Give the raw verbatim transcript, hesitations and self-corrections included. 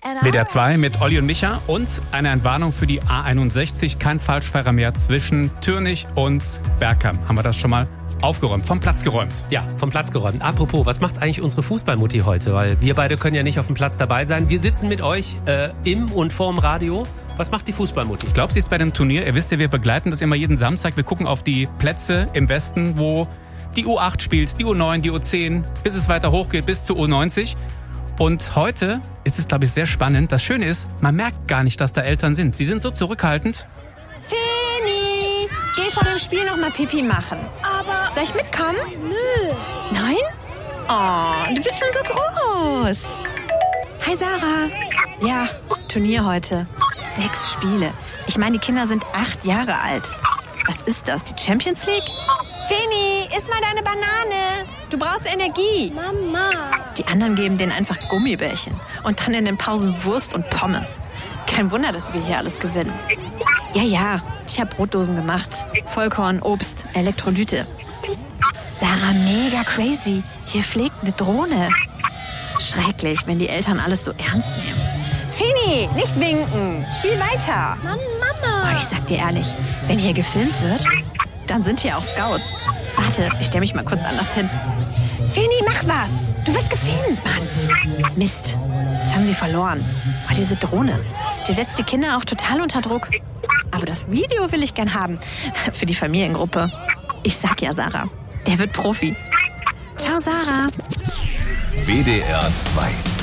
W D R zwei mit Olli und Micha und eine Entwarnung für die A einundsechzig. Kein Falschfahrer mehr zwischen Türnich und Bergkamp. Haben wir das schon mal aufgeräumt, vom Platz geräumt. Ja, vom Platz geräumt. Apropos, was macht eigentlich unsere Fußballmutti heute? Weil wir beide können ja nicht auf dem Platz dabei sein. Wir sitzen mit euch äh, im und vorm Radio. Was macht die Fußballmutti? Ich glaube, sie ist bei dem Turnier. Ihr wisst ja, wir begleiten das immer jeden Samstag. Wir gucken auf die Plätze im Westen, wo die U acht spielt, die U neun, die U zehn, bis es weiter hochgeht, bis zur U neunzig. Und heute ist es, glaube ich, sehr spannend. Das Schöne ist, man merkt gar nicht, dass da Eltern sind. Sie sind so zurückhaltend. Feni, geh vor dem Spiel noch mal Pipi machen. Aber... Soll ich mitkommen? Nö. Nein? Oh, du bist schon so groß. Hi, Sarah. Ja, Turnier heute. Sechs Spiele. Ich meine, die Kinder sind acht Jahre alt. Was ist das, die Champions League? Feni, iss mal deine Banane. Du brauchst Energie. Mama. Die anderen geben denen einfach Gummibärchen und dann in den Pausen Wurst und Pommes. Kein Wunder, dass wir hier alles gewinnen. Ja, ja, ich habe Brotdosen gemacht. Vollkorn, Obst, Elektrolyte. Sarah, mega crazy. Hier fliegt eine Drohne. Schrecklich, wenn die Eltern alles so ernst nehmen. Feni, nicht winken. Spiel weiter. Mann, Mama. Oh, ich sag dir ehrlich, wenn hier gefilmt wird, dann sind hier auch Scouts. Warte, ich stell mich mal kurz anders hin. Feni, mach was. Du wirst gefilmt, Mann. Mist, jetzt haben sie verloren. Oh, diese Drohne, die setzt die Kinder auch total unter Druck. Aber das Video will ich gern haben. Für die Familiengruppe. Ich sag ja, Sarah, der wird Profi. Ciao, Sarah. W D R zwei